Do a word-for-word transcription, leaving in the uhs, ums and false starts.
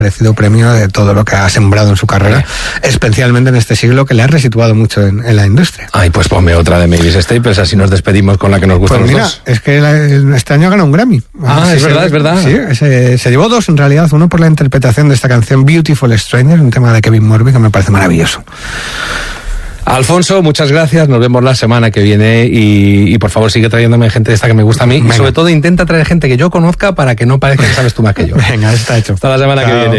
merecido premio de todo lo que ha sembrado en su carrera, especialmente en este siglo, que le ha resituado mucho en, en la industria. Ay, pues ponme otra de Mavis Staples, así nos despedimos con la que nos gusta pues los mira, dos. Es que la, este año ha ganado un Grammy. Ah, sí, es verdad, es verdad. Sí, se, se llevó dos en realidad, uno por la interpretación de esta canción Beautiful Stranger, un tema de Kevin Morby que me parece maravilloso. Alfonso, muchas gracias, nos vemos la semana que viene y, y por favor sigue trayéndome gente de esta que me gusta a mí. Venga. Y sobre todo intenta traer gente que yo conozca para que no parezca que sabes tú más que yo. Venga, está hecho. Hasta la semana Chao. que viene.